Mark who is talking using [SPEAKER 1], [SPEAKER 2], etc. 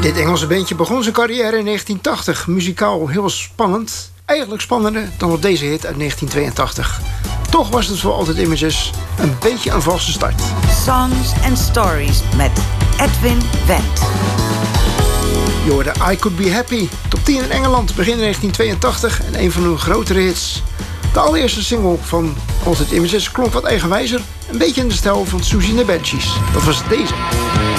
[SPEAKER 1] Dit Engelse bandje begon zijn carrière in 1980. Muzikaal heel spannend. Eigenlijk spannender dan op deze hit uit 1982. Toch was het voor Altered Images een beetje een valse start.
[SPEAKER 2] Songs and Stories met Edwin Wendt.
[SPEAKER 1] Je hoorde I Could Be Happy. Top 10 in Engeland, begin 1982 en een van hun grotere hits. De allereerste single van Altered Images klonk wat eigenwijzer. Een beetje in de stijl van Susie and the Banshees. Dat was deze.